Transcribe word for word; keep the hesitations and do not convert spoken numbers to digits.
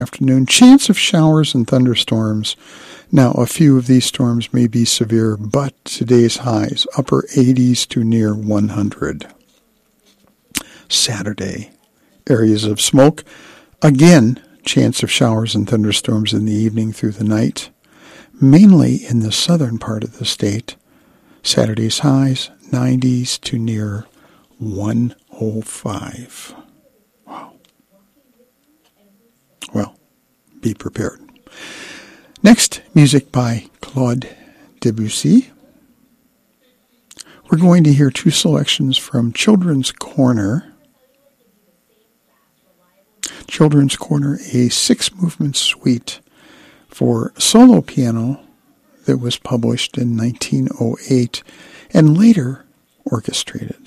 Afternoon, chance of showers and thunderstorms. Now, a few of these storms may be severe, but today's highs, upper eighties to near one hundred. Saturday, areas of smoke. Again, chance of showers and thunderstorms in the evening through the night, mainly in the southern part of the state. Saturday's highs, nineties to near one oh five. Wow. Well, be prepared. Next, music by Claude Debussy. We're going to hear two selections from Children's Corner. Children's Corner, a six-movement suite for solo piano that was published in nineteen oh eight and later orchestrated.